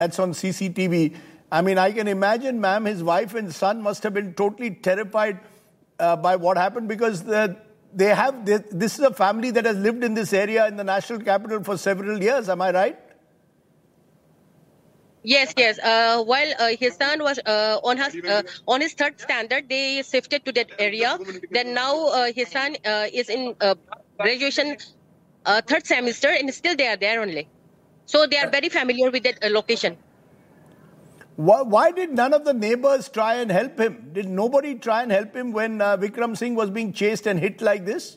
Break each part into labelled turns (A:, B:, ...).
A: That's on CCTV. I mean, I can imagine, ma'am, his wife and son must have been totally terrified by what happened, because this is a family that has lived in this area in the national capital for several years. Am I right?
B: Yes. While his son was on his third standard, they shifted to that area. Then now his son is in graduation third semester, and still they are there only. So they are very familiar with that location.
A: Why did none of the neighbors try and help him? Did nobody try and help him when Vikram Singh was being chased and hit like this?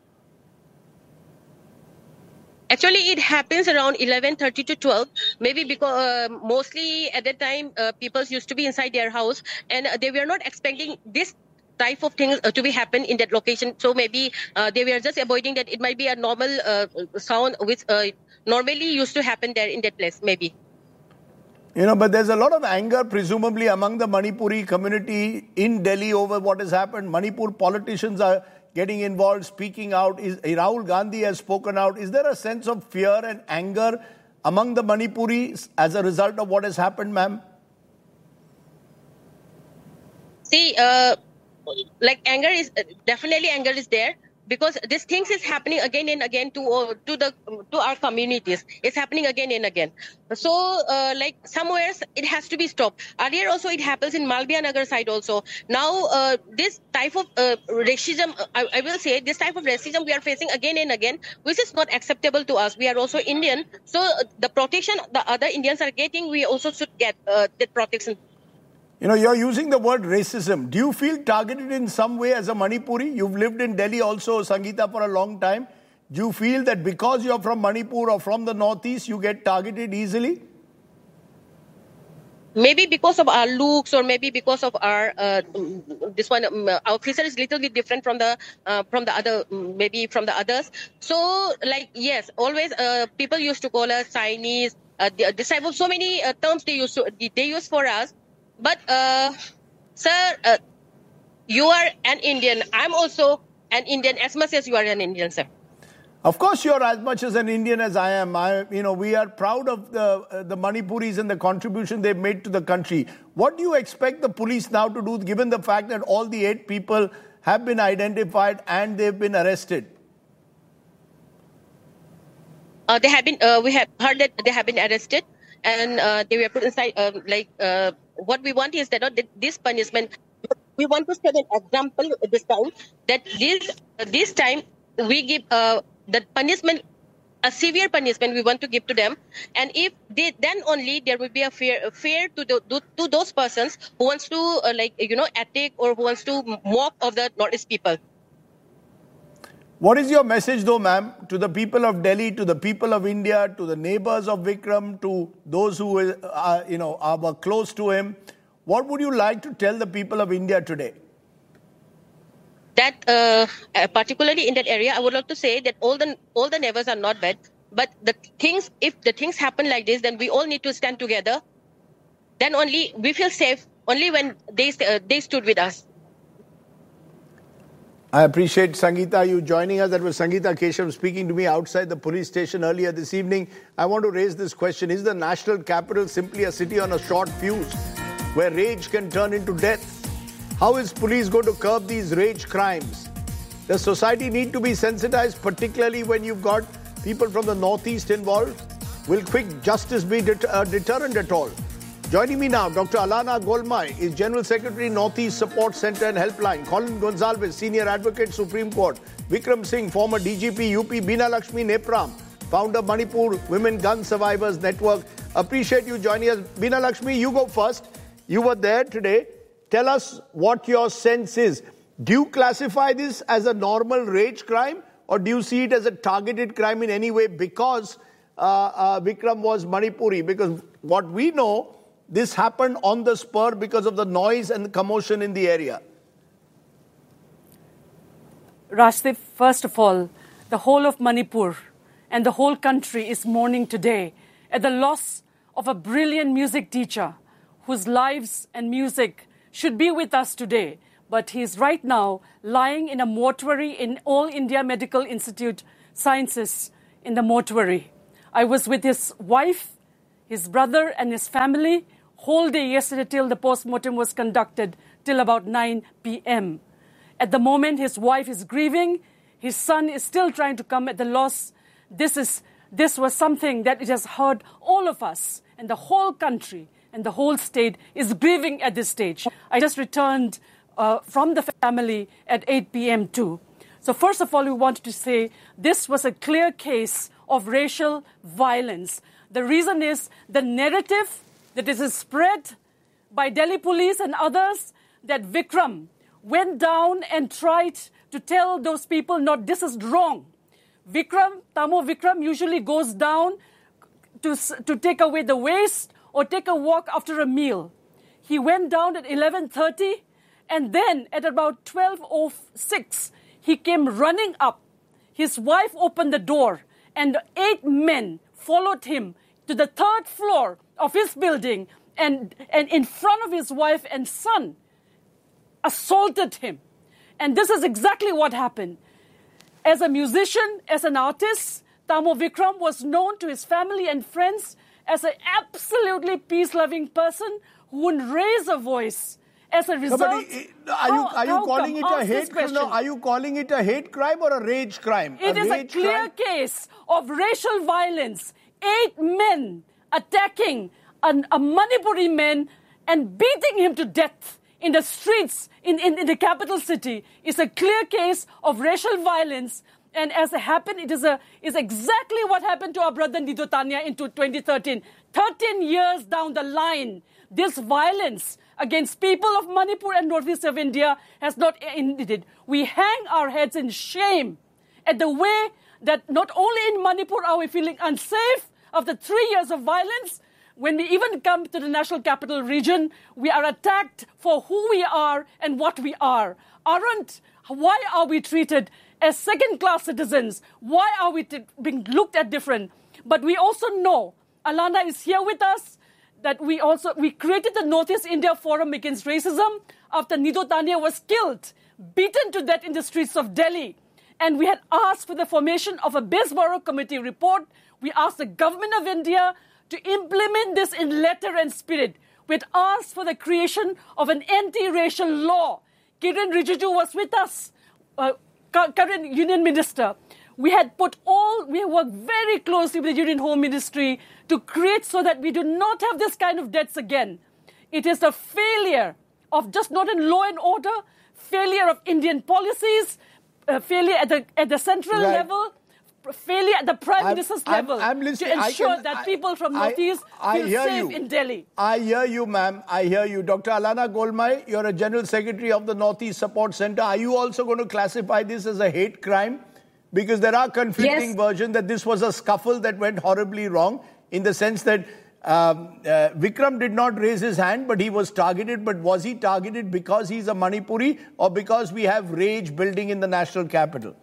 B: Actually, it happens around 11:30 to 12. Maybe because mostly at that time, people used to be inside their house, and they were not expecting this type of things to be happen in that location. So maybe they were just avoiding that. It might be a normal sound which normally used to happen there in that place, maybe.
A: But there's a lot of anger, presumably, among the Manipuri community in Delhi over what has happened. Manipur politicians are getting involved, speaking out. Rahul Gandhi has spoken out. Is there a sense of fear and anger among the Manipuris as a result of what has happened, ma'am?
B: See, anger is there. Because these things is happening again and again to our communities. It's happening again and again. So, somewhere it has to be stopped. Earlier also it happens in Malviya Nagar side also. Now, this type of racism, I will say, this type of racism we are facing again and again, which is not acceptable to us. We are also Indian. So, the protection the other Indians are getting, we also should get that protection.
A: You're using the word racism. Do you feel targeted in some way as a Manipuri? You've lived in Delhi also, Sangeeta, for a long time. Do you feel that because you're from Manipur or from the Northeast, you get targeted easily?
B: Maybe because of our looks, or maybe because of our our feature is little bit different from the other, maybe from the others. So, yes, always people used to call us Chinese. This type of so many terms they use for us. But, sir, you are an Indian. I'm also an Indian as much as you are an Indian, sir.
A: Of course, you're as much as an Indian as I am. We are proud of the Manipuris and the contribution they've made to the country. What do you expect the police now to do, given the fact that all the 8 people have been identified and they've been arrested?
B: They have been. We have heard that they have been arrested, and they were put inside. What we want is that this punishment, we want to set an example this time, that this time we give the punishment, a severe punishment we want to give to them. And if they, then only there will be a fear to those persons who wants to attack or who wants to mock of the Northeast people.
A: What is your message though, ma'am, to the people of Delhi, to the people of India, to the neighbors of Vikram, to those who were close to him? What would you like to tell the people of India today?
B: That particularly in that area, I would like to say that all the neighbors are not bad, but if the things happen like this, then we all need to stand together. Then only we feel safe. Only when they stood with us.
A: I appreciate, Sangeeta, you joining us. That was Sangeeta Keshav speaking to me outside the police station earlier this evening. I want to raise this question. Is the national capital simply a city on a short fuse where rage can turn into death? How is police going to curb these rage crimes? Does society need to be sensitized, particularly when you've got people from the Northeast involved? Will quick justice be a deterrent at all? Joining me now, Dr. Alana Golmai is General Secretary, Northeast Support Center and Helpline. Colin Gonsalves, Senior Advocate, Supreme Court. Vikram Singh, former DGP, UP. Beena Lakshmi Nepram, founder, Manipur Women Gun Survivors Network. Appreciate you joining us. Beena Lakshmi, you go first. You were there today. Tell us what your sense is. Do you classify this as a normal rage crime, or do you see it as a targeted crime in any way because Vikram was Manipuri? Because what we know, this happened on the spur because of the noise and the commotion in the area.
C: Rashdeep, first of all, the whole of Manipur and the whole country is mourning today at the loss of a brilliant music teacher whose lives and music should be with us today. But he is right now lying in a mortuary in All India Medical Institute Sciences in the mortuary. I was with his wife, his brother and his family, whole day yesterday till the post-mortem was conducted, till about 9 p.m. At the moment, his wife is grieving. His son is still trying to come at the loss. This was something that it has hurt all of us, and the whole country and the whole state is grieving at this stage. I just returned from the family at 8 p.m. too. So first of all, we wanted to say this was a clear case of racial violence. The reason is the narrative that is spread by Delhi police and others that Vikram went down and tried to tell those people, no, this is wrong. Tamo Vikram usually goes down to take away the waste or take a walk after a meal. He went down at 11:30, and then at about 12:06, he came running up. His wife opened the door, and 8 men followed him to the 3rd floor of his building, and in front of his wife and son, assaulted him. And this is exactly what happened. As a musician, as an artist, Tamo Vikram was known to his family and friends as an absolutely peace-loving person who wouldn't raise a voice. As a result,
A: are you calling it a hate crime? No, are you calling it a hate crime or a rage crime?
C: It is a clear case of racial violence. 8 men attacking a Manipuri man and beating him to death in the streets in the capital city is a clear case of racial violence. And as it happened, it is exactly what happened to our brother Nido Tanya in 2013. 13 years down the line, this violence against people of Manipur and northeast of India has not ended. We hang our heads in shame at the way that not only in Manipur are we feeling unsafe after 3 years of violence, when we even come to the national capital region, we are attacked for who we are and what we are. Why are we treated as second-class citizens? Why are we being looked at different? But we also know, Alana is here with us, that we created the Northeast India Forum Against Racism after Nido Tanya was killed, beaten to death in the streets of Delhi. And we had asked for the formation of a Bisborough Committee report. We asked the government of India to implement this in letter and spirit. We had asked for the creation of an anti-racial law. Kiren Rijiju was with us, current Union Minister. We worked very closely with the Union Home Ministry to create so that we do not have this kind of deaths again. It is a failure of just not in law and order, failure of Indian policies, failure at the central level, failure at the Prime Minister's level to ensure that people from Northeast feel safe in Delhi.
A: I hear you, ma'am. I hear you. Dr. Alana Golmai, you're a General Secretary of the Northeast Support Center. Are you also going to classify this as a hate crime? Because there are conflicting versions that this was a scuffle that went horribly wrong in the sense that Vikram did not raise his hand, but he was targeted. But was he targeted because he's a Manipuri or because we have rage building in the national capital?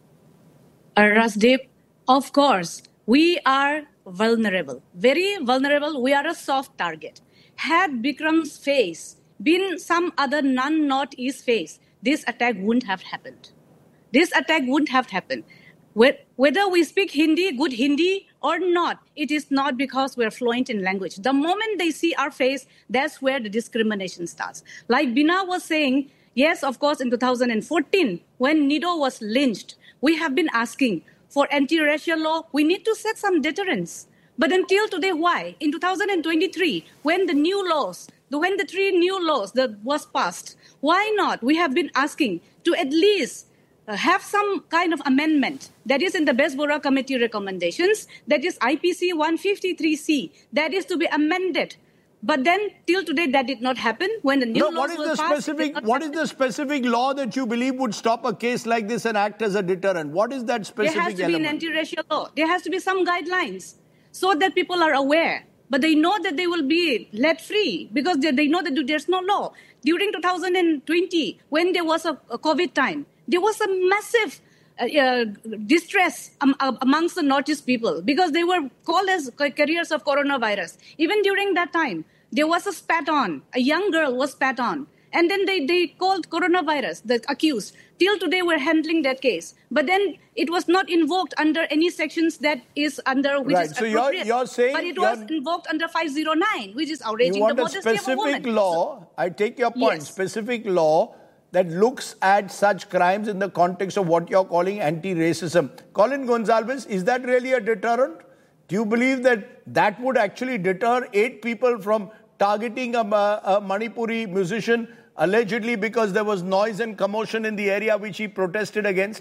D: Rasdeep, of course, we are vulnerable, very vulnerable. We are a soft target. Had Bikram's face been some other non-Northeast face, this attack wouldn't have happened. This attack wouldn't have happened. Whether we speak Hindi, good Hindi or not, it is not because we're fluent in language. The moment they see our face, that's where the discrimination starts. Like Bina was saying, yes, of course, in 2014, when Nido was lynched, we have been asking for anti-racial law. We need to set some deterrence. But until today, why? In 2023, when the 3 new laws that was passed, why not? We have been asking to at least have some kind of amendment that is in the Bisborough Committee recommendations, that is IPC 153C, that is to be amended. But then, till today, that did not happen. When the new laws were passed,
A: what is the specific law that you believe would stop a case like this and act as a deterrent? What is that specific element?
D: There has to be an anti-racial law. There has to be some guidelines so that people are aware. But they know that they will be let free because they know that there's no law. During 2020, when there was a COVID time, there was a massive distress amongst the Northeast people because they were called as carriers of coronavirus. Even during that time, there was a spat on. A young girl was spat on. And then they called coronavirus, the accused. Till today, we're handling that case. But then it was not invoked under any sections that is under which is appropriate.
A: You're saying...
D: But it was invoked under 509, which is outraging the modesty of a woman.
A: You want a specific law, I take your point,
D: Yes.
A: specific law that looks at such crimes in the context of what you're calling anti-racism. Colin Gonsalves, is that really a deterrent? Do you believe that that would actually deter 8 people from targeting a Manipuri musician allegedly because there was noise and commotion in the area which he protested against?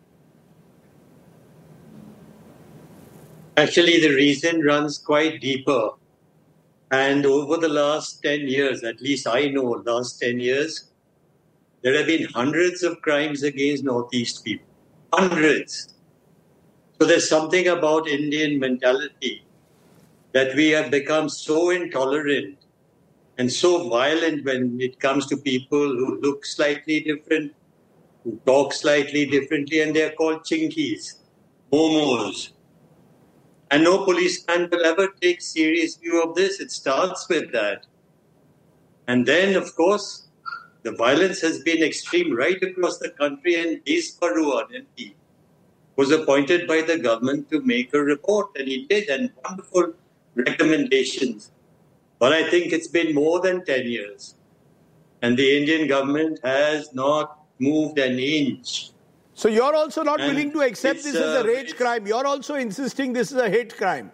E: Actually, the reason runs quite deeper. And over the last 10 years, at least I know, last 10 years, there have been hundreds of crimes against Northeast people. Hundreds. So there's something about Indian mentality that we have become so intolerant and so violent when it comes to people who look slightly different, who talk slightly differently, and they're called chinkies, momos. And no policeman will ever take serious view of this. It starts with that. And then, of course, the violence has been extreme right across the country, and Dees Barua, MP, was appointed by the government to make a report, and he did, and wonderful recommendations. But I think it's been more than 10 years, and the Indian government has not moved an inch.
A: So you're also not willing to accept this as a rage crime. You're also insisting this is a hate crime.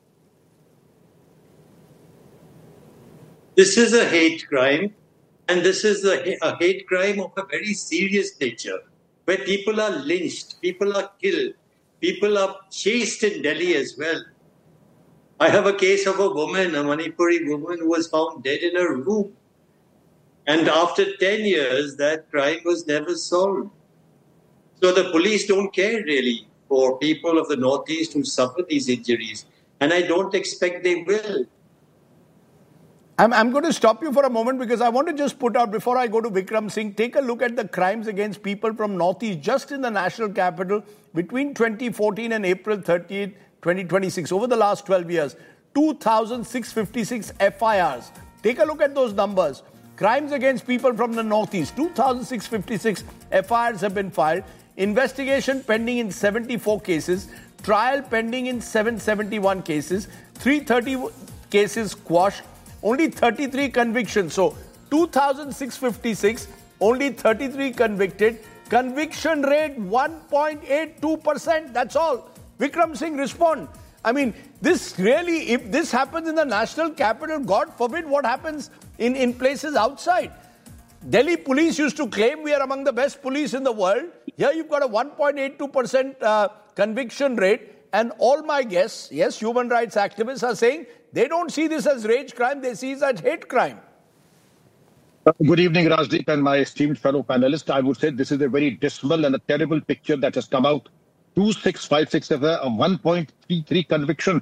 E: This is a hate crime, and this is a hate crime of a very serious nature, where people are lynched, people are killed, people are chased in Delhi as well. I have a case of a woman, a Manipuri woman, who was found dead in her room. And after 10 years, that crime was never solved. So the police don't care really for people of the Northeast who suffer these injuries. And I don't expect they will.
A: I'm going to stop you for a moment because I want to just put out, before I go to Vikram Singh, take a look at the crimes against people from Northeast just in the national capital between 2014 and April 30th, 2026. Over the last 12 years, 2,656 FIRs. Take a look at those numbers. Crimes against people from the Northeast, 2,656 FIRs have been filed. Investigation pending in 74 cases. Trial pending in 771 cases. 330 cases quashed. Only 33 convictions. So 2,656, only 33 convicted. Conviction rate 1.82%. That's all. Vikram Singh, respond. I mean, this really, if this happens in the national capital, God forbid what happens in places outside. Delhi police used to claim we are among the best police in the world. Here you've got a 1.82% conviction rate. And all my guests, yes, human rights activists are saying they don't see this as rage crime, they see it as hate crime.
F: Good evening, Rajdeep and my esteemed fellow panelists. I would say this is a very dismal and a terrible picture that has come out. 2,656 of a 1.33 conviction.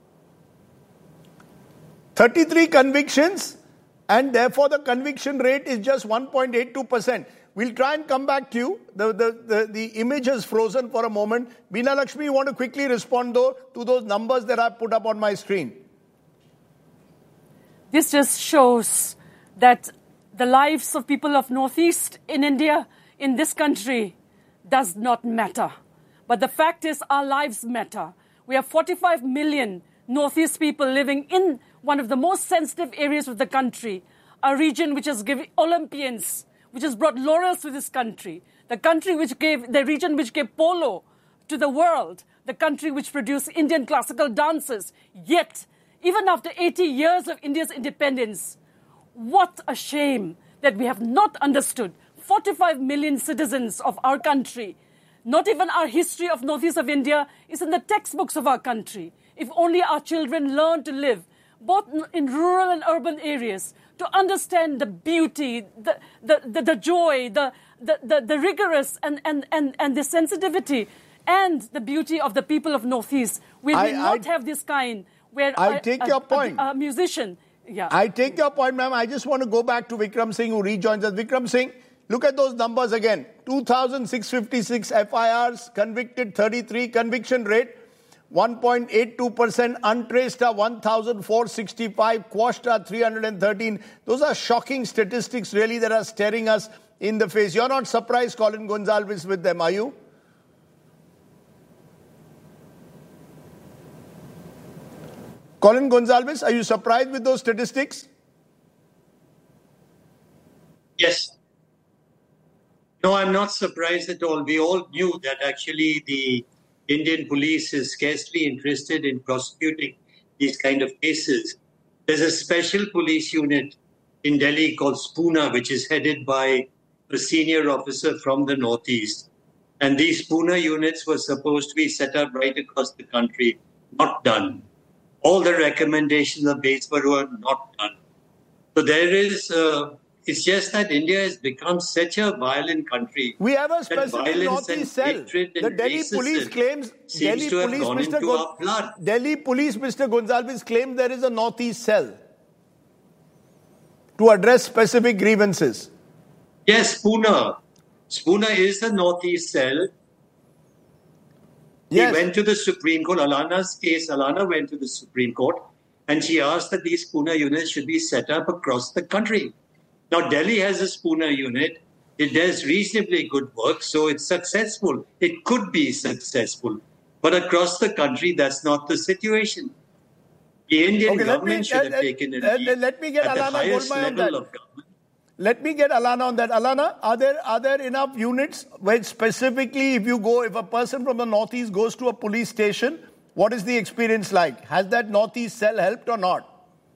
A: 33 convictions, and therefore the conviction rate is just 1.82%. We'll try and come back to you. The image has frozen for a moment. Veena Lakshmi, you want to quickly respond though to those numbers that I put up on my screen?
C: This just shows that the lives of people of Northeast in India, in this country, does not matter. But the fact is our lives matter. We have 45 million Northeast people living in one of the most sensitive areas of the country, a region which has given Olympians, which has brought laurels to this country, the region which gave polo to the world, the country which produced Indian classical dances. Yet, even after 80 years of India's independence, what a shame that we have not understood 45 million citizens of our country. Not even our history of Northeast of India is in the textbooks of our country. If only our children learn to live both in rural and urban areas, to understand the beauty, the joy, the rigorous and the sensitivity and the beauty of the people of Northeast. We will not have this kind where
A: I take your point.
C: A musician. Yeah.
A: I take your point, ma'am. I just want to go back to Vikram Singh, who rejoins us. Vikram Singh, look at those numbers again. 2,656 FIRs, convicted 33, conviction rate 1.82%, untraced are 1,465, quashed are 313. Those are shocking statistics, really, that are staring us in the face. You're not surprised, Colin Gonsalves, with them, are you? Colin Gonsalves, are you surprised with those statistics?
E: Yes. No, I'm not surprised at all. We all knew that actually the Indian police is scarcely interested in prosecuting these kind of cases. There's a special police unit in Delhi called Spooner, which is headed by a senior officer from the Northeast. And these Spooner units were supposed to be set up right across the country. Not done. All the recommendations of Batesboro were not done. So there is... it's just that India has become such a violent country.
A: We have a specific Northeast cell. The Delhi police claims, Delhi police, Mr. Gonsalves claims there is a Northeast cell to address specific grievances.
E: Yes, Spooner. Spooner is the Northeast cell.
A: Yes.
E: He went to the Supreme Court. Alana's case, Alana went to the Supreme Court and she asked that these Spooner units should be set up across the country. Now, Delhi has a Spooner unit. It does reasonably good work, so it's successful. It could be successful. But across the country, that's not the situation. The Indian government should have taken a lead
A: let me get
E: at
A: Alana
E: the highest level of government.
A: Let me get Alana on that. Alana, are there enough units where specifically if a person from the Northeast goes to a police station, what is the experience like? Has that Northeast cell helped or not?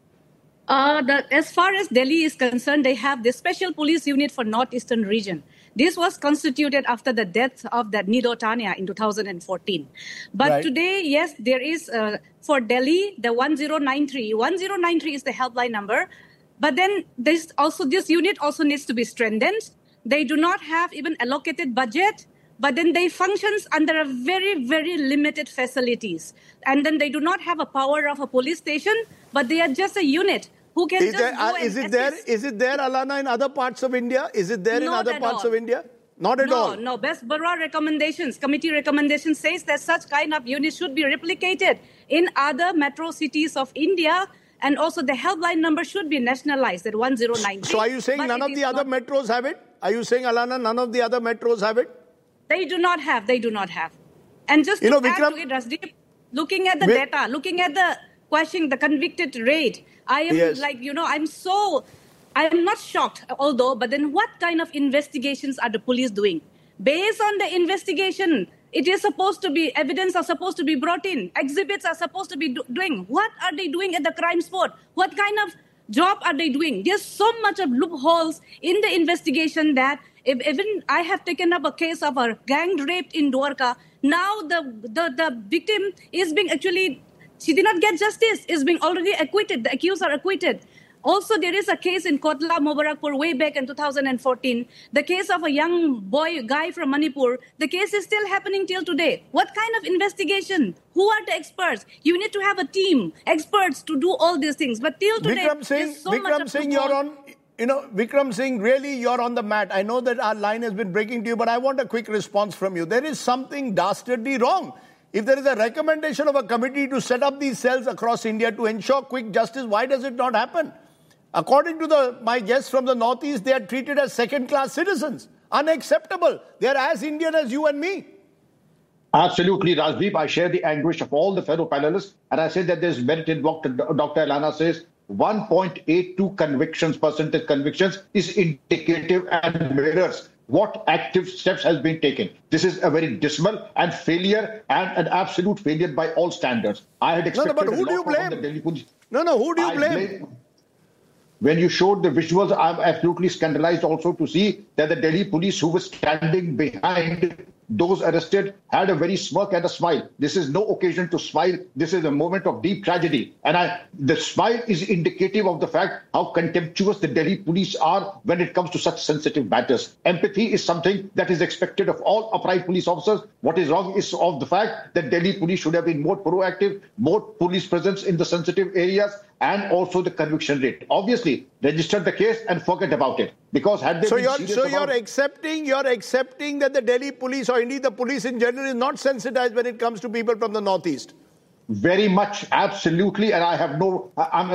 D: As far as Delhi is concerned, they have this special police unit for Northeastern region. This was constituted after the death of that Nido Tania in 2014. But today, yes, there is, for Delhi, the 1093. 1093 is the helpline number. But then this unit also needs to be strengthened. They do not have even allocated budget. But then they functions under a very, very limited facilities. And then they do not have a power of a police station, but they are just a unit. Who can
A: is it there, Alana, in other parts of India? Is it there in other parts of India? Not at all.
D: No. Batesboro recommendations, committee recommendations says that such kind of units should be replicated in other metro cities of India, and also the helpline number should be nationalized at 1093.
A: So are you saying none of the other metros have it? Are you saying, Alana, none of the other metros have it?
D: They do not have. And just to add to it, Rasdeep, looking at the data, looking at the question, the convicted rate, I am I'm not shocked, but then what kind of investigations are the police doing? Based on the investigation, it is supposed to be, evidence are supposed to be brought in, exhibits are supposed to be doing. What are they doing at the crime spot? What kind of job are they doing? There's so much of loopholes in the investigation that even I have taken up a case of a gang rape in Dwarka. Now the victim is being she did not get justice, is being already acquitted. The accused are acquitted. Also, there is a case in Kotla, Mubarakpur, way back in 2014. The case of a young guy from Manipur. The case is still happening till today. What kind of investigation? Who are the experts? You need to have a team, experts to do all these things. But till today,
A: Vikram Singh, you're on. Vikram Singh, really, you're on the mat. I know that our line has been breaking to you, but I want a quick response from you. There is something dastardly wrong. If there is a recommendation of a committee to set up these cells across India to ensure quick justice, why does it not happen? According to my guests from the Northeast, they are treated as second-class citizens. Unacceptable. They are as Indian as you and me.
F: Absolutely, Rajdeep. I share the anguish of all the fellow panelists. And I say that there's merit in what Dr. Alana says. 1.82 percentage convictions is indicative and mirrors what active steps has been taken. This is a very dismal and failure and an absolute failure by all standards. I had expected
A: but who do you blame? Who do you blame?
F: When you showed the visuals, I'm absolutely scandalized also to see that the Delhi police who was standing behind those arrested had a very smirk and a smile. This is no occasion to smile. This is a moment of deep tragedy. And the smile is indicative of the fact how contemptuous the Delhi police are when it comes to such sensitive matters. Empathy is something that is expected of all upright police officers. What is wrong is of the fact that Delhi police should have been more proactive, more police presence in the sensitive areas, and also the conviction rate. Obviously, register the case and forget about it. Because had they
A: you're accepting that the Delhi police or indeed the police in general is not sensitized when it comes to people from the Northeast?
F: Very much, absolutely, and I have no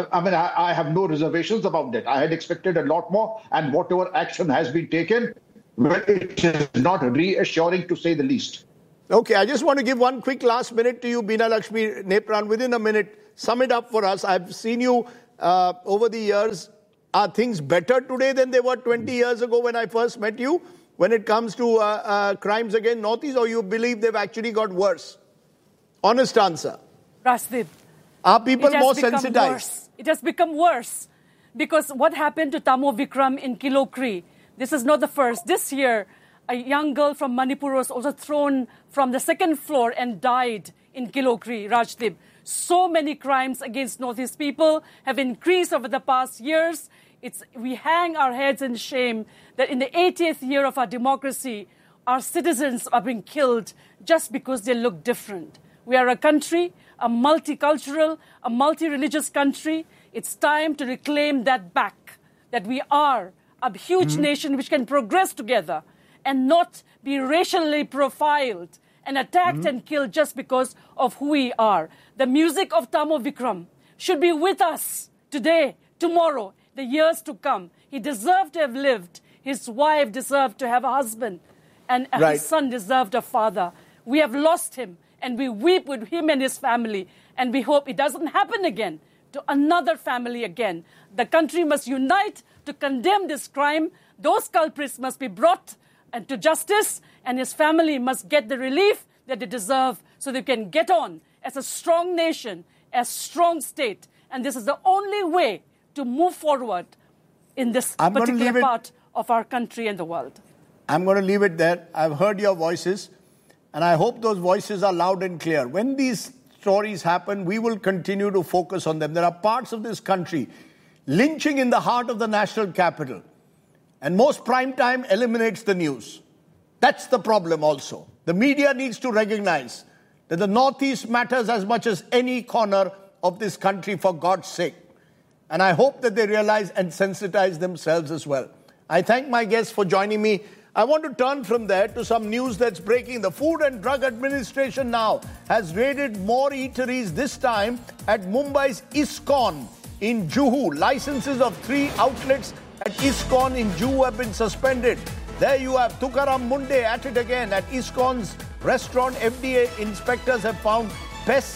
F: reservations about that. I had expected a lot more, and whatever action has been taken, well, it is not reassuring to say the least.
A: Okay, I just want to give one quick last minute to you, Beena Lakshmi Nepran. Within a minute, sum it up for us. I've seen you over the years. Are things better today than they were 20 years ago when I first met you, when it comes to crimes against Northeast, or you believe they've actually got worse? Honest answer.
C: Rashdeep,
A: are people more sensitized?
C: It has become worse because what happened to Tamo Vikram in Kilokri, this is not the first. This year, a young girl from Manipur was also thrown from the second floor and died in Kilokri, Rashdeep. So many crimes against Northeast people have increased over the past years. We hang our heads in shame that in the 80th year of our democracy, our citizens are being killed just because they look different. We are a country, a multicultural, a multi-religious country. It's time to reclaim that back, that we are a huge nation which can progress together and not be racially profiled and attacked and killed just because of who we are. The music of Tamo Vikram should be with us today, tomorrow, the years to come. He deserved to have lived. His wife deserved to have a husband. And his son deserved a father. We have lost him, and we weep with him and his family. And we hope it doesn't happen again to another family again. The country must unite to condemn this crime. Those culprits must be brought to justice, and his family must get the relief that they deserve so they can get on as a strong nation, as a strong state. And this is the only way to move forward in this particular part of our country and the world.
A: I'm going to leave it there. I've heard your voices, and I hope those voices are loud and clear. When these stories happen, we will continue to focus on them. There are parts of this country, lynching in the heart of the national capital, and most prime time eliminates the news. That's the problem also. The media needs to recognize that the Northeast matters as much as any corner of this country, for God's sake. And I hope that they realize and sensitize themselves as well. I thank my guests for joining me. I want to turn from there to some news that's breaking. The Food and Drug Administration now has raided more eateries, this time at Mumbai's ISKCON in Juhu. Licenses of 3 outlets at ISKCON in Juhu have been suspended. There you have Tukaram Munde at it again. At ISKCON's restaurant, FDA inspectors have found pest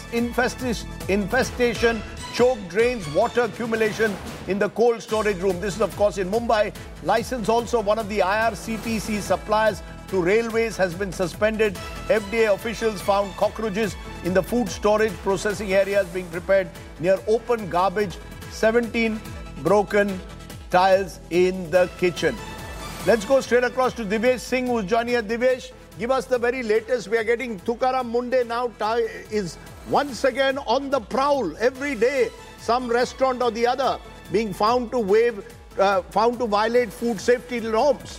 A: infestation, choked drains, water accumulation in the cold storage room. This is, of course, in Mumbai. License also, one of the IRCTC suppliers to railways has been suspended. FDA officials found cockroaches in the food storage processing areas being prepared near open garbage, 17 broken tiles in the kitchen. Let's go straight across to Divesh Singh, who's joining us. Divesh, give us the very latest. We are getting Tukaram Munde now is once again on the prowl. Every day, some restaurant or the other being found to violate food safety norms.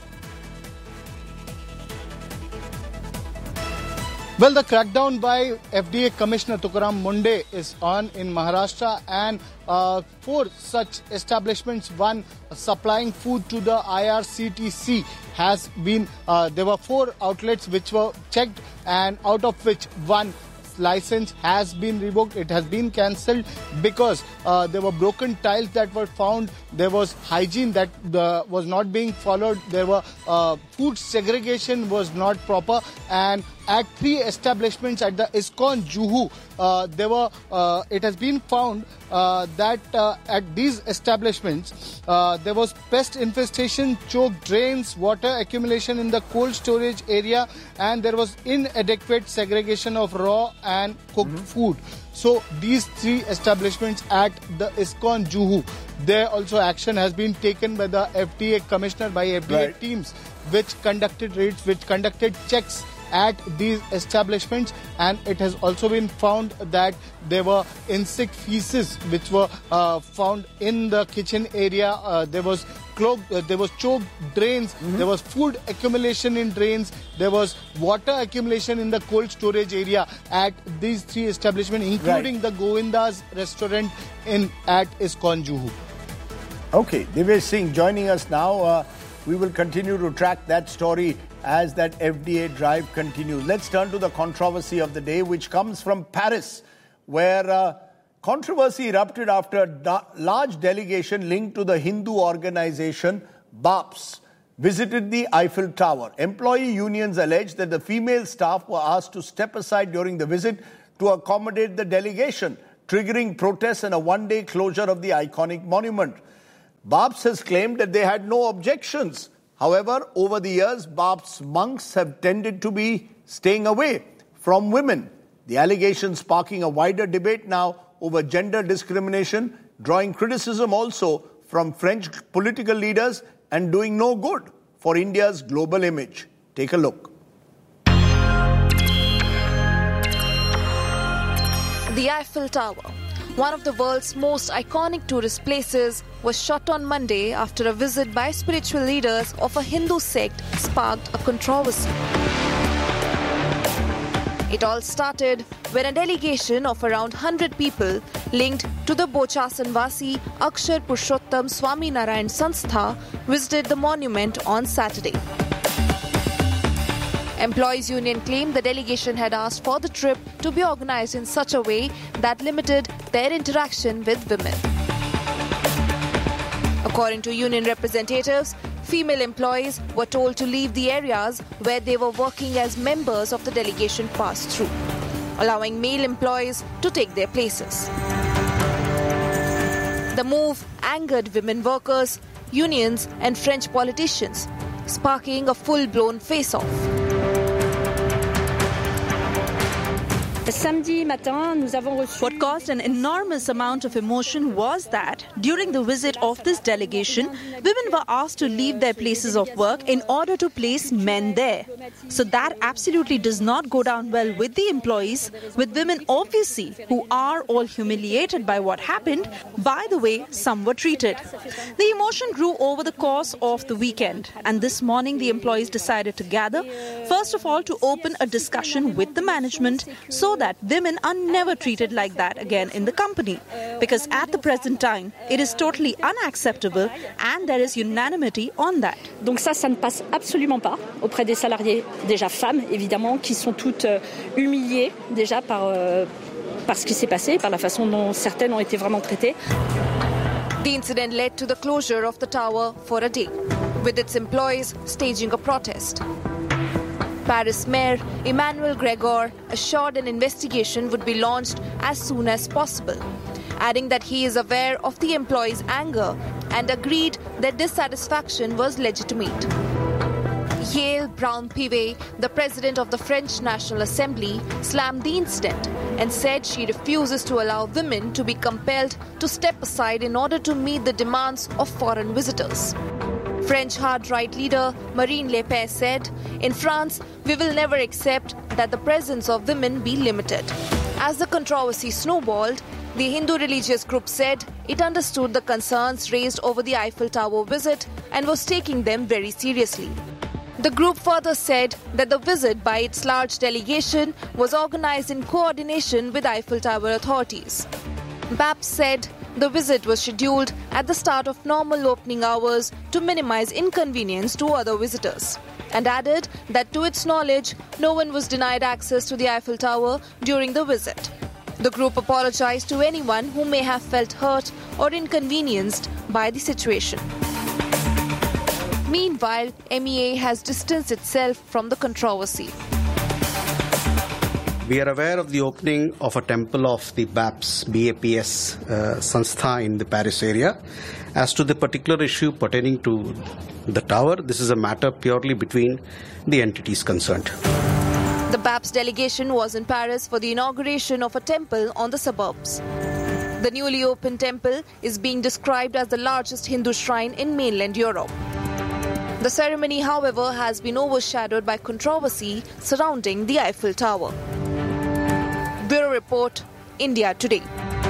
G: Well, the crackdown by FDA Commissioner Tukaram Munde is on in Maharashtra, and 4 such establishments, one supplying food to the IRCTC, has been, there were 4 outlets which were checked, and out of which one license has been revoked. It has been cancelled because there were broken tiles that were found. There was hygiene that was not being followed. There were food segregation was not proper, and at 3 establishments at the ISKCON Juhu, it has been found that at these establishments there was pest infestation, choked drains, water accumulation in the cold storage area, and there was inadequate segregation of raw and cooked food. So these 3 establishments at the ISKCON Juhu, there also action has been taken by the FDA Commissioner, by FDA teams, which conducted raids, which conducted checks at these establishments, and it has also been found that there were insect feces which were found in the kitchen area. There was choked drains, there was food accumulation in drains, there was water accumulation in the cold storage area at these 3 establishments, including the Govinda's restaurant at ISKCON Juhu.
A: Okay, Divesh Singh joining us now. We will continue to track that story as that FDA drive continues. Let's turn to the controversy of the day, which comes from Paris, where controversy erupted after a large delegation linked to the Hindu organization BAPS visited the Eiffel Tower. Employee unions alleged that the female staff were asked to step aside during the visit to accommodate the delegation, triggering protests and a one-day closure of the iconic monument. BAPS has claimed that they had no objections. However, over the years, BAPS monks have tended to be staying away from women. The allegations sparking a wider debate now over gender discrimination, drawing criticism also from French political leaders and doing no good for India's global image. Take a look.
H: The Eiffel Tower, one of the world's most iconic tourist places, was shut on Monday after a visit by spiritual leaders of a Hindu sect sparked a controversy. It all started when a delegation of around 100 people linked to the Bochasanvasi Akshar Purushottam Swaminarayan Sanstha visited the monument on Saturday. Employees' union claimed the delegation had asked for the trip to be organized in such a way that limited their interaction with women. According to union representatives, female employees were told to leave the areas where they were working as members of the delegation passed through, allowing male employees to take their places. The move angered women workers, unions and French politicians, sparking a full-blown face-off.
I: What caused an enormous amount of emotion was that during the visit of this delegation, women were asked to leave their places of work in order to place men there. So that absolutely does not go down well with the employees, with women obviously who are all humiliated by what happened, by the way some were treated. The emotion grew over the course of the weekend, and this morning the employees decided to gather, first of all to open a discussion with the management so that women are never treated like that again in the company. Because at the present time, it is totally unacceptable and there is unanimity on that.
J: Donc ça ne passe absolument pas auprès des salariés, déjà femmes évidemment, qui sont toutes humiliées déjà par ce qui s'est passé, par la façon dont certaines ont été vraiment traitées.
H: The incident led to the closure of the tower for a day, with its employees staging a protest. Paris Mayor Emmanuel Gregor assured an investigation would be launched as soon as possible, adding that he is aware of the employees' anger and agreed that dissatisfaction was legitimate. Yael Braun-Pivet, the president of the French National Assembly, slammed the incident and said she refuses to allow women to be compelled to step aside in order to meet the demands of foreign visitors. French hard-right leader Marine Le Pen said, "In France, we will never accept that the presence of women be limited." As the controversy snowballed, the Hindu religious group said it understood the concerns raised over the Eiffel Tower visit and was taking them very seriously. The group further said that the visit by its large delegation was organized in coordination with Eiffel Tower authorities. BAPS said the visit was scheduled at the start of normal opening hours to minimize inconvenience to other visitors, and added that to its knowledge, no one was denied access to the Eiffel Tower during the visit. The group apologized to anyone who may have felt hurt or inconvenienced by the situation. Meanwhile, MEA has distanced itself from the controversy.
K: We are aware of the opening of a temple of the BAPS Sanstha in the Paris area. As to the particular issue pertaining to the tower, this is a matter purely between the entities concerned.
H: The BAPS delegation was in Paris for the inauguration of a temple on the suburbs. The newly opened temple is being described as the largest Hindu shrine in mainland Europe. The ceremony, however, has been overshadowed by controversy surrounding the Eiffel Tower. Bureau Report, India Today.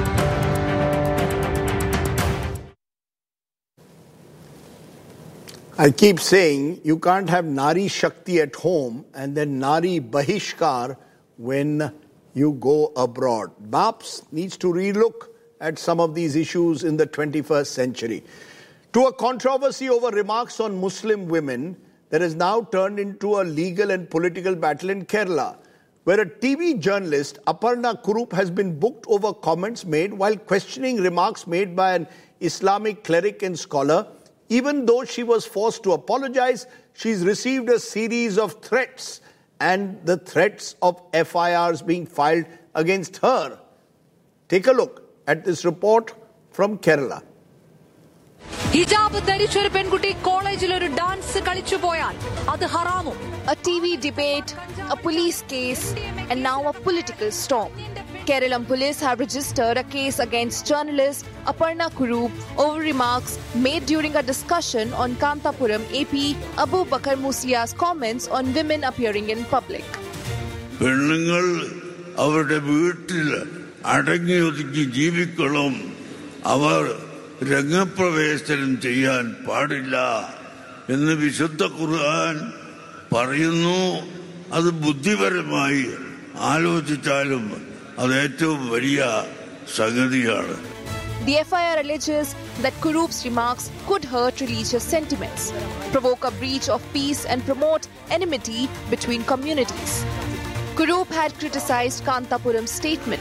A: I keep saying you can't have Nari Shakti at home and then Nari Bahishkar when you go abroad. BAPS needs to relook at some of these issues in the 21st century. To a controversy over remarks on Muslim women that has now turned into a legal and political battle in Kerala. where a TV journalist, Aparna Kurup, has been booked over comments made while questioning remarks made by an Islamic cleric and scholar. Even though she was forced to apologize, she's received a series of threats and the threats of FIRs being filed against her. Take a look at this report from Kerala.
L: ഹിജാബ് ധരിച്ചൊരു പെൺകുട്ടി കോളേജിൽ ഒരു dance കളിച്ചു പോയാൽ അത് ഹറാമോ?
H: A TV debate, a police case, and now a political storm. Kerala police have registered a case against journalist Aparna Kurup over remarks made during a discussion on Kantapuram AP Abu Bakar Muslia's comments on women appearing in public.
M: പെണ്ണുങ്ങൾ അവരുടെ വീട്ടിൽ അടങ്ങി ഒതുങ്ങി ജീവിക്കണം, അവർ രംഗപ്രവേശനം ചെയ്യാൻ പാടില്ല എന്ന് വിശുദ്ധ ഖുർആൻ പറയുന്നു. അത് ബുദ്ധിപരമായി ആലോചിച്ചാലും അത് ഏറ്റവും വലിയ സംഗതിയാണ്.
H: The FIR alleges that Kurup's remarks could hurt religious sentiments, provoke a breach of peace and promote enmity between communities. Kurup had criticized Kantapuram's statement.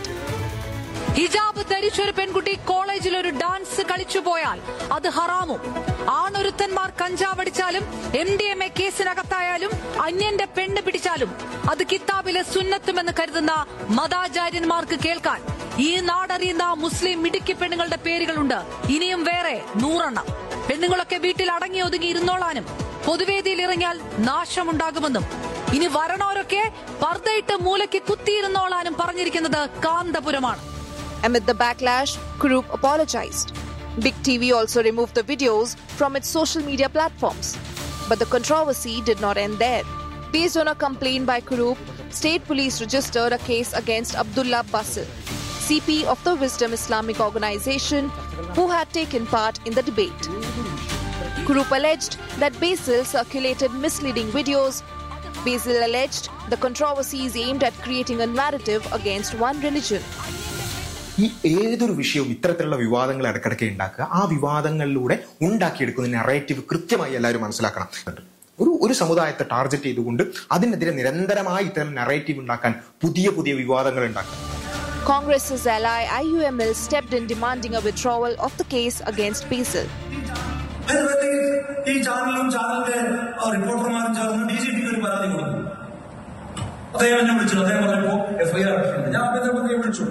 L: ഹിജാബ് ധരിച്ചൊരു പെൺകുട്ടി കോളേജിൽ ഒരു ഡാൻസ് കളിച്ചു പോയാൽ അത് ഹറാമോ? ആണൊരുത്തന്മാർ കഞ്ചാവടിച്ചാലും MDMA കേസിനകത്തായാലും അന്യന്റെ പെണ്ണ് പിടിച്ചാലും അത് കിതാബിലെ സുന്നത്തുമെന്ന് കരുതുന്ന മതാചാര്യന്മാർക്ക് കേൾക്കാൻ ഈ നാടറിയുന്ന മുസ്ലിം മിടുക്കി പെണ്ണുങ്ങളുടെ പേരുകളുണ്ട്. ഇനിയും വേറെ 100 പെണ്ണുങ്ങളൊക്കെ വീട്ടിൽ അടങ്ങി ഒതുങ്ങി ഇരുന്നോളാനും പൊതുവേദിയിൽ ഇറങ്ങിയാൽ നാശമുണ്ടാകുമെന്നും ഇനി വരണോരൊക്കെ പർദ്ദയിട്ട് മൂലയ്ക്ക് കുത്തിയിരുന്നോളാനും പറഞ്ഞിരിക്കുന്നത് കാന്തപുരമാണ്.
H: Amid the backlash, Kurup apologized. Big TV also removed the videos from its social media platforms. But the controversy did not end there. Based on a complaint by Kurup, state police registered a case against Abdullah Basil, CP of the Wisdom Islamic Organization, who had taken part in the debate. Kurup alleged that Basil circulated misleading videos. Basil alleged the controversy is aimed at creating a narrative against one religion.
N: ഈ ഏതൊരു വിഷയവും ഇത്തരത്തിലുള്ള വിവാദങ്ങൾ ഇടയ്ക്കിടയ്ക്ക് ഉണ്ടാക്കുക, ആ വിവാദങ്ങളിലൂടെ ഉണ്ടാക്കിയെടുക്കുന്ന narrative കൃത്യമായി എല്ലാവരും മനസ്സിലാക്കണം. ഒരു സമുദായത്തെ ടാർഗറ്റ് ചെയ്തുകൊണ്ട് അതിനെതിരെ നിരന്തരമായി ഇത്തരം നെറേറ്റീവ് ഉണ്ടാക്കാൻ പുതിയ പുതിയ വിവാദങ്ങൾ ഉണ്ടാക്കാം.
H: Congress's ally IUML stepped in demanding a withdrawal of the case against Basil.
O: ഈ ചാനലിന്റെ റിപ്പോർട്ടർമാരും ചേർന്ന് DGPക്ക് ഒരു പരാതി കൊടുത്തു. അദ്ദേഹം എന്നെ വിളിച്ചു. അദ്ദേഹം പറഞ്ഞപ്പോ FIR ഞാൻ ആഭ്യന്തരമന്ത്രിയെ വിളിച്ചു.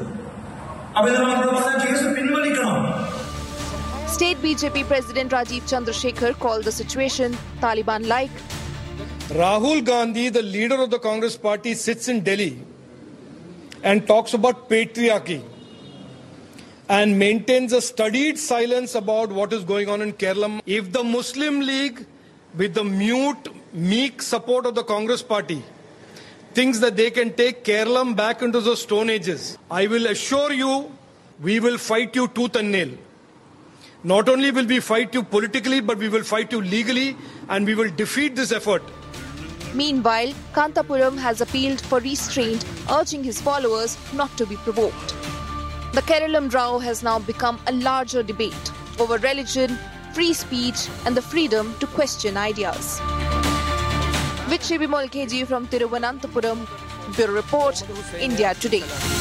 H: State BJP President Rajiv Chandrasekhar called the situation Taliban-like.
P: Rahul Gandhi, the leader of the Congress party, sits in Delhi and talks about patriarchy and maintains a studied silence about what is going on in Kerala. If the Muslim League, with the mute, meek support of the Congress party, thinks that they can take Kerala back into the Stone Ages, I will assure you, we will fight you tooth and nail. Not only will we fight you politically, but we will fight you legally, and we will defeat this effort.
H: Meanwhile, Kantapuram has appealed for restraint, urging his followers not to be provoked. The Keralam row has now become a larger debate over religion, free speech, and the freedom to question ideas. With Shibimol KG from Thiruvananthapuram, Bureau Report, India Today.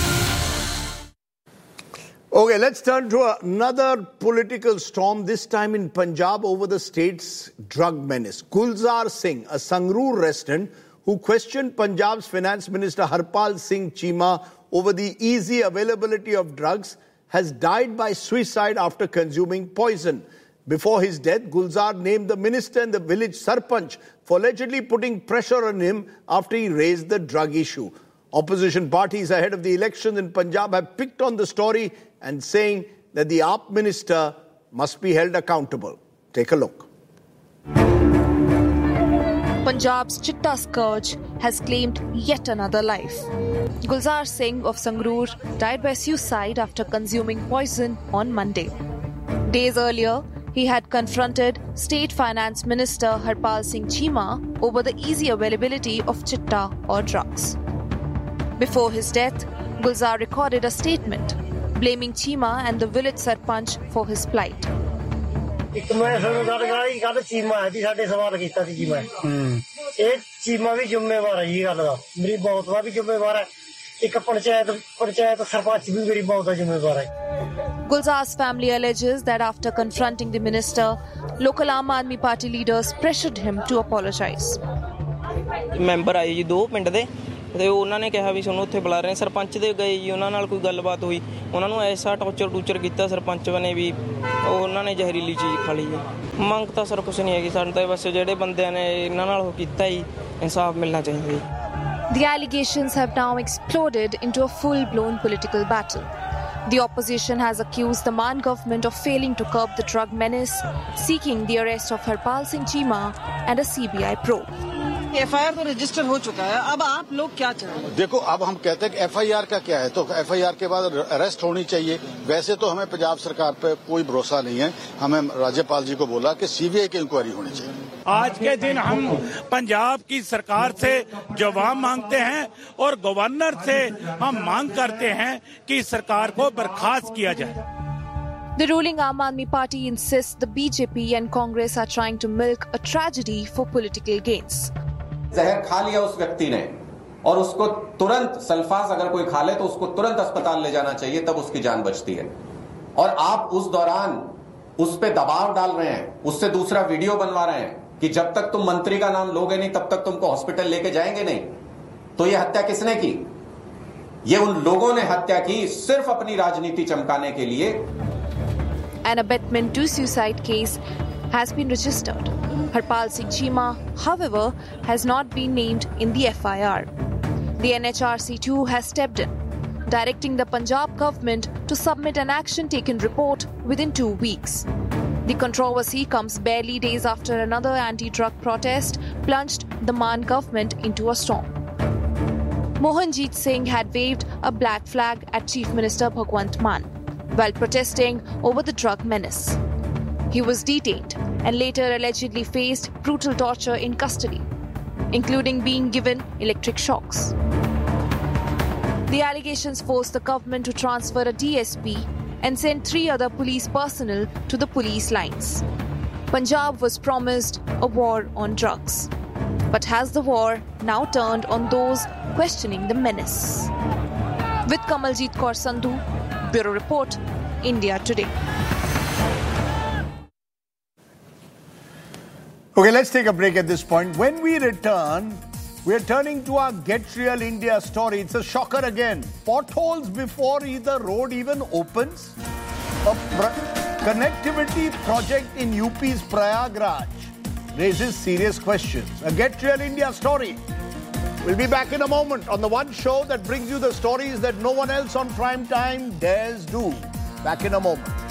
A: Okay, let's turn to another political storm, this time in Punjab over the state's drug menace. Gulzar Singh, a Sangrur resident who questioned Punjab's Finance Minister Harpal Singh Cheema over the easy availability of drugs, has died by suicide after consuming poison. Before his death, Gulzar named the minister and the village sarpanch for allegedly putting pressure on him after he raised the drug issue. Opposition parties ahead of the elections in Punjab have picked on the story and saying that the AAP minister must be held accountable. Take a look.
H: Punjab's Chitta scourge has claimed yet another life. Gulzar Singh of Sangrur died by suicide after consuming poison on Monday. Days earlier, he had confronted State Finance Minister Harpal Singh Cheema over the easy availability of chitta or drugs. Before his death, Gulzar recorded a statement blaming Cheema and the village sarpanch for his plight.
Q: ਇੱਕ ਮੈਂ ਤੁਹਾਨੂੰ ਗੱਲ ਕਰਾਂਗੀ ਕੱਲ ਚੀਮਾ ਆਇਆ ਸੀ ਸਾਡੇ ਸਵਾਲ ਕੀਤਾ ਸੀ ਜੀ ਮੈਂ ਇਹ ਚੀਮਾ ਵੀ ਜ਼ਿੰਮੇਵਾਰ ਹੈ ਜੀ ਗੱਲ ਦਾ ਮੇਰੀ ਬਹੁਤ ਦਾ ਵੀ ਜ਼ਿੰਮੇਵਾਰ ਹੈ ਇੱਕ ਪੰਚਾਇਤ ਸਰਪੰਚ ਵੀ ਮੇਰੀ ਬਹੁਤ ਦਾ ਜ਼ਿੰਮੇਵਾਰ ਹੈ
H: Gulzar's family alleges that after confronting the minister, local Aam Aadmi Party leaders pressured him to apologize.
R: Member ਆਏ ਜੀ 2 ਪਿੰਡ ਦੇ ਤੇ ਉਹਨਾਂ ਨੇ ਕਿਹਾ ਵੀ ਸਾਨੂੰ ਉੱਥੇ ਬੁਲਾ ਰਹੇ ਸਰਪੰਚ ਦੇ ਗਏ ਜੀ ਉਹਨਾਂ ਨਾਲ ਕੋਈ ਗੱਲਬਾਤ ਹੋਈ ਉਹਨਾਂ ਨੂੰ ਐਸਾ ਟੌਰਚਰ ਕੀਤਾ ਸਰਪੰਚ ਨੇ ਵੀ ਉਹਨਾਂ ਨੇ ਜ਼ਹਿਰੀਲੀ ਚੀਜ਼ ਖਾ ਲਈ ਜੀ ਮੰਗ ਤਾਂ ਸਰ ਕੁਛ ਨਹੀਂ ਹੈਗੀ ਸਾਨੂੰ ਤਾਂ ਬਸ ਜਿਹੜੇ ਬੰਦਿਆਂ ਨੇ ਇਹਨਾਂ ਨਾਲ ਉਹ ਕੀਤਾ ਜੀ ਇਨਸਾਫ ਮਿਲਣਾ ਚਾਹੀਦਾ ਜੀ
H: The allegations have now exploded into a full-blown political battle. The opposition has accused the Maan government of failing to curb the drug menace, seeking the arrest of Harpal Singh Cheema and a CBI probe.
S: FIR तो register हो चुका है, अब आप लोग क्या चाहेंगे?
T: देखो, अब हम कहते हैं कि FIR का क्या है, तो FIR के बाद अरेस्ट होनी चाहिए। वैसे तो हमें पंजाब सरकार पे कोई भरोसा नहीं है। हमें राज्यपाल जी को बोला कि CBI की इंक्वायरी होनी चाहिए।
U: आज के दिन हम पंजाब की सरकार से जवाब मांगते हैं और गवर्नर से हम मांग करते हैं कि सरकार को बर्खास्त किया जाए।
H: The ruling Aam Aadmi Party insists the BJP and Congress are trying to milk a tragedy for political gains.
V: जहर खा लिया उस व्यक्ति ने और उसको तुरंत सल्फास अगर कोई खा ले तो उसको तुरंत अस्पताल ले जाना चाहिए, तब उसकी जान बचती है। और आप उस दौरान उस पे दबाव डाल रहे हैं, उससे दूसरा वीडियो बनवा रहे हैं कि जब तक तुम मंत्री का नाम लोगे नहीं तब तक तुमको हॉस्पिटल लेके जाएंगे नहीं। तो ये हत्या किसने की? ये उन लोगों ने हत्या की सिर्फ अपनी राजनीति चमकाने के लिए।
H: An abetment to suicide case has been registered. Harpal Singh Cheema, however, has not been named in the FIR. The NHRC too has stepped in, directing the Punjab government to submit an action taken report within 2 weeks. The controversy comes barely days after another anti-drug protest plunged the Maan government into a storm. Mohanjit Singh had waved a black flag at Chief Minister Bhagwant Mann while protesting over the drug menace. He was detained and later allegedly faced brutal torture in custody, including being given electric shocks. The allegations forced the government to transfer a DSP and send 3 other police personnel to the police lines. Punjab was promised a war on drugs. But has the war now turned on those questioning the menace? With Kamaljeet Kaur Sandhu, Bureau Report, India Today.
A: Okay, let's take a break at this point. When we return, we're turning to our Get Real India story. It's a shocker again. Potholes before either road even opens. A connectivity project in UP's Prayagraj raises serious questions. A Get Real India story. We'll be back in a moment on the one show that brings you the stories that no one else on prime time dares do. Back in a moment.